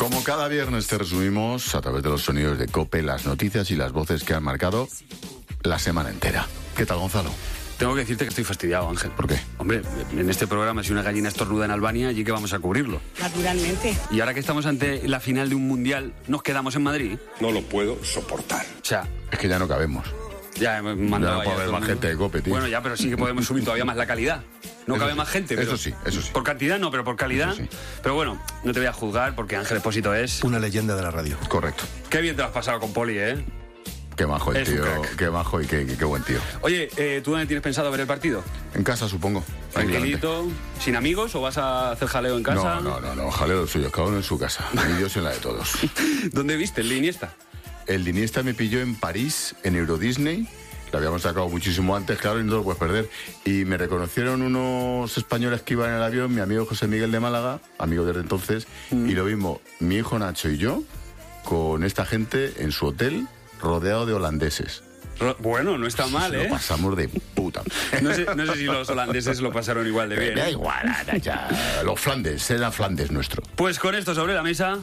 Como cada viernes te resumimos a través de los sonidos de COPE las noticias y las voces que han marcado la semana entera. ¿Qué tal, Gonzalo? Tengo que decirte que estoy fastidiado, Ángel. ¿Por qué? Hombre, en este programa, si una gallina estornuda en Albania, allí que vamos a cubrirlo. Naturalmente. Y ahora que estamos ante la final de un mundial, ¿nos quedamos en Madrid? No lo puedo soportar. O sea, Es que ya no cabemos. ya hemos mandado... Ya no puede haber más gente de COPE, tío. Bueno, ya, pero sí que podemos subir todavía más la calidad. No Eso cabe sí, más gente. Pero eso sí. Por cantidad no, pero por calidad. Eso sí. Pero bueno, no te voy a juzgar porque Ángel Expósito es... Una leyenda de la radio. Correcto. Qué bien te lo has pasado con Poli, ¿eh? Qué majo el Es un tío, crack. qué majo y qué buen tío. Oye, ¿tú dónde tienes pensado ver el partido? En casa, supongo. Tranquilamente. ¿Tranquilito? ¿Sin amigos o vas a hacer jaleo en casa? No, jaleo los suyos, cada uno en su casa. Y Dios en la de todos. ¿Dónde viste el de Iniesta? El de Iniesta me pilló en París, en Euro Disney. Lo habíamos sacado muchísimo antes, claro, y no lo puedes perder. Y me reconocieron unos españoles que iban en el avión, mi amigo José Miguel de Málaga, amigo desde entonces, y lo vimos mi hijo Nacho y yo con esta gente en su hotel, rodeado de holandeses. Bueno, no está mal, Lo ¿eh? pasamos de puta. No sé si los holandeses lo pasaron igual de bien. Da igual, ya. Los Flandes, era Flandes nuestro. Pues con esto sobre la mesa...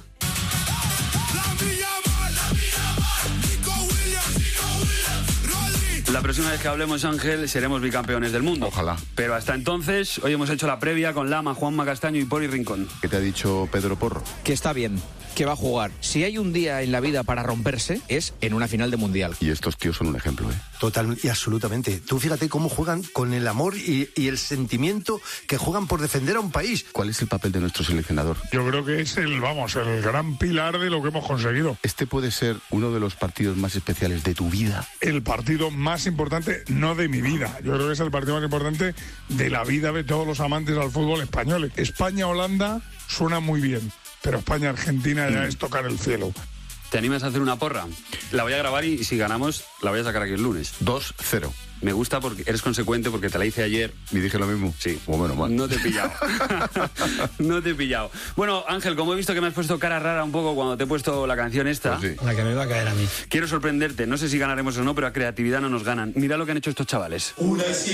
La próxima vez que hablemos, Ángel, seremos bicampeones del mundo. Ojalá. Pero hasta entonces, hoy hemos hecho la previa con Lama, Juanma Castaño y Poli Rincón. ¿Qué te ha dicho Pedro Porro? Que está bien, que va a jugar. Si hay un día en la vida para romperse, es en una final de mundial. Y estos tíos son un ejemplo, ¿eh? Total y absolutamente. Tú fíjate cómo juegan con el amor y el sentimiento que juegan por defender a un país. ¿Cuál es el papel de nuestro seleccionador? Yo creo que es el gran pilar de lo que hemos conseguido. Este puede ser uno de los partidos más especiales de tu vida. El partido más importante, no de mi vida. Yo creo que es el partido más importante de la vida de todos los amantes al fútbol español. España-Holanda suena muy bien, pero España-Argentina ya es tocar el cielo. ¿Te animas a hacer una porra? La voy a grabar y si ganamos, la voy a sacar aquí el lunes. 2-0. Me gusta porque eres consecuente, porque te la hice ayer. ¿Y dije lo mismo? Sí. O bueno, mal. No te he pillado. No te he pillado. Bueno, Ángel, como he visto que me has puesto cara rara un poco cuando te he puesto la canción esta, Pues sí. La que me va a caer a mí. quiero sorprenderte. No sé si ganaremos o no, pero a creatividad no nos ganan. Mira lo que han hecho estos chavales.